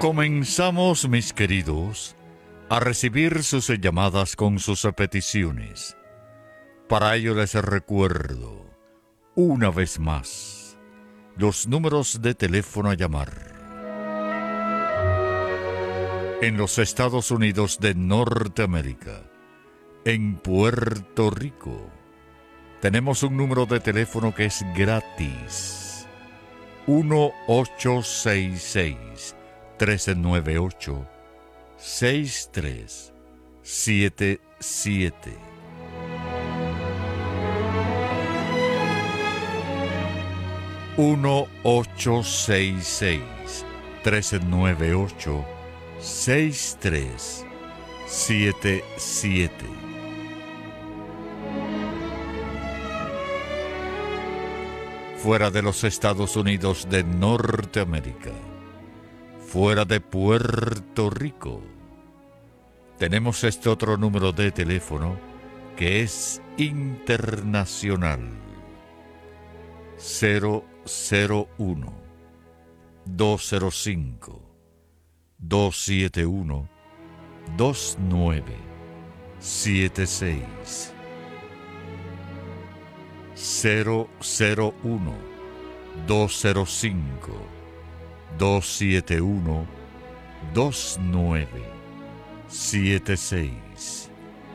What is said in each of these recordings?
Comenzamos, mis queridos, a recibir sus llamadas con sus peticiones. Para ello les recuerdo, una vez más, los números de teléfono a llamar. En los Estados Unidos de Norteamérica, en Puerto Rico, tenemos un número de teléfono que es gratis. 1-866-398-6377. 1-866-398-6377. Fuera de los Estados Unidos de Norteamérica, fuera de Puerto Rico, tenemos este otro número de teléfono que es internacional. 001-205-271-2976. 001-205-271-2976.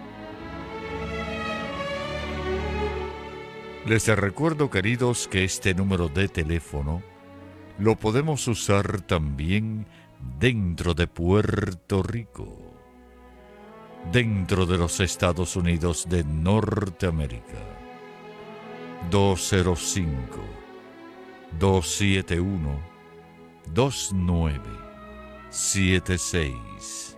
Les recuerdo, queridos, que este número de teléfono lo podemos usar también dentro de Puerto Rico, dentro de los Estados Unidos de Norteamérica. 205-271-2976.